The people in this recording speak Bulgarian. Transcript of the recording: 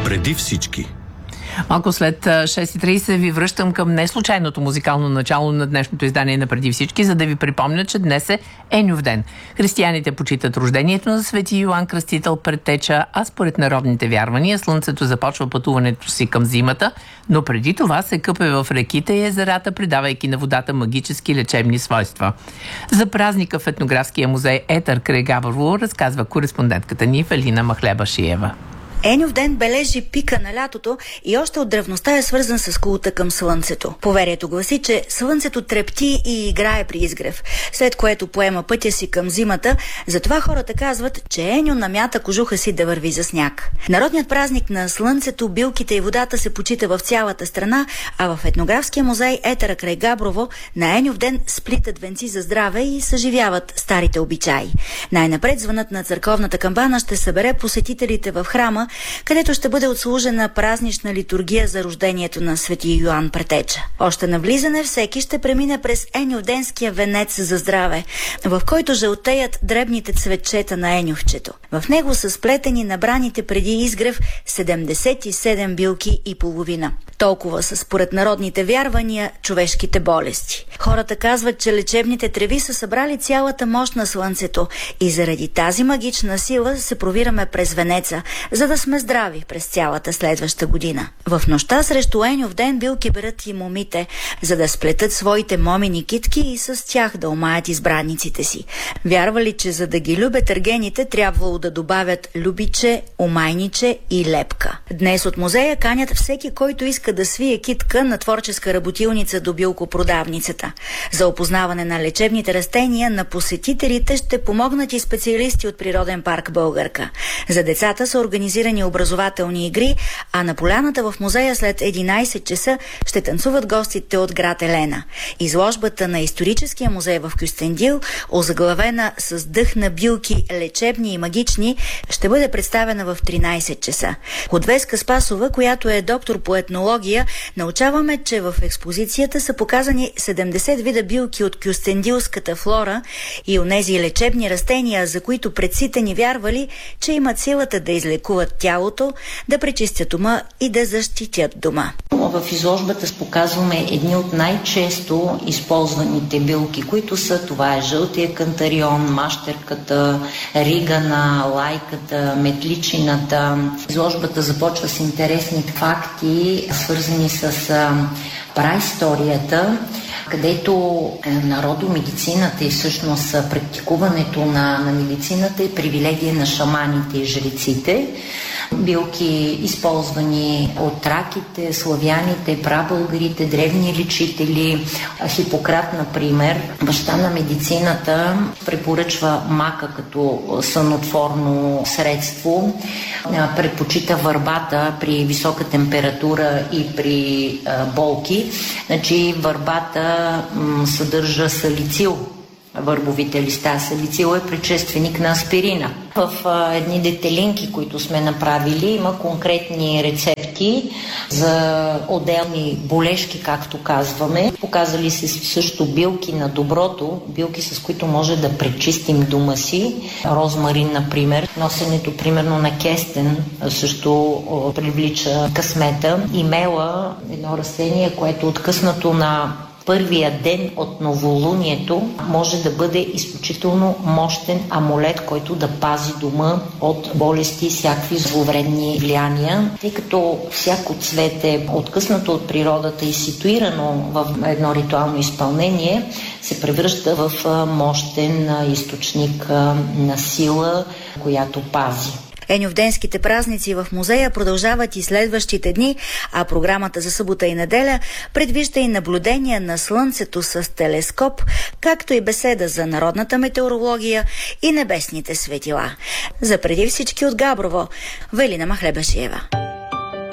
Преди всички. Малко след 6:30 ви връщам към неслучайното музикално начало на днешното издание на Преди всички, за да ви припомня, че днес е Еньов ден. Християните почитат рождението на свети Йоан Кръстител предтеча, а според народните вярвания слънцето започва пътуването си към зимата, но преди това се къпе в реките и езерата, придавайки на водата магически лечебни свойства. За празника в етнографския музей Етър край Габрово разказва кореспондентката ни Велина Махлебашиева. Еньов ден бележи пика на лятото и още от древността е свързан с култа към слънцето. Поверието гласи, че слънцето трепти и играе при изгрев, след което поема пътя си към зимата. Затова хората казват, че Еньо намята кожуха си да върви за сняг. Народният празник на слънцето, билките и водата се почита в цялата страна, а в етнографския музей Етъра край Габрово на Еньов ден сплитат венци за здраве и съживяват старите обичаи. Най-напред звънът на църковната камбана ще събере посетителите в храма, където ще бъде отслужена празнична литургия за рождението на свети Йоан Предтеча. Още на влизане всеки ще премине през еньовденския венец за здраве, в който жълтеят дребните цветчета на еньовчето. В него са сплетени набраните преди изгрев 77 билки и половина. Толкова са според народните вярвания човешките болести. Хората казват, че лечебните треви са събрали цялата мощ на слънцето и заради тази магична сила се провираме през венеца, за да сме здрави през цялата следваща година. В нощта срещу Еньов ден билки берат и момите, за да сплетат своите момини китки и с тях да омаят избранниците си. Вярвали, че за да ги любят ергените, трябвало да добавят любиче, омайниче и лепка. Днес от музея канят всеки, който иска да свие китка на творческа работилница до билкопродавницата. За опознаване на лечебните растения на посетителите ще помогнат и специалисти от Природен парк Българка. За децата са организирани образователни игри, а на поляната в музея след 11 часа ще танцуват гостите от град Елена. Изложбата на историческия музей в Кюстендил, озаглавена с дъх на билки, лечебни и магични, ще бъде представена в 13 часа. От Веска Спасова, която е доктор по етнология, научаваме, че в експозицията са показани 70 вида билки от кюстендилската флора и онези лечебни растения, за които предците ни вярвали, че имат силата да излекуват тялото, да пречистят ума и да защитят дома. В изложбата показваме едни от най-често използваните билки, които са: това е жълтия кантарион, мащерката, ригана, лайката, метличината. Изложбата започва с интересни факти, свързани с праисторията, където народомедицината и всъщност практикуването на медицината е привилегия на шаманите и жреците. Билки, използвани от траките, славяните, прабългарите, древни лечители. Хипократ, например, баща на медицината, препоръчва мака като сънотворно средство. Предпочита върбата при висока температура и при болки. Значи върбата съдържа салицил. Върбовите листа. Салицил е предшественик на аспирина. В едни детелинки, които сме направили, има конкретни рецепти за отделни болешки, както казваме. Показали се също билки на доброто, билки, с които може да пречистим дома си. Розмарин, например. Носенето, примерно, на кестен също привлича късмета. Имела, едно растение, което откъснато на първия ден от новолунието, може да бъде изключително мощен амулет, който да пази дома от болести и всякакви зловредни влияния. Тъй като всяко цвете, откъснато от природата и ситуирано в едно ритуално изпълнение, се превръща в мощен източник на сила, която пази. Еньовденските празници в музея продължават и следващите дни, а програмата за събота и неделя предвижда и наблюдения на слънцето с телескоп, както и беседа за народната метеорология и небесните светила. За преди всички от Габрово, Велина Махлебашиева.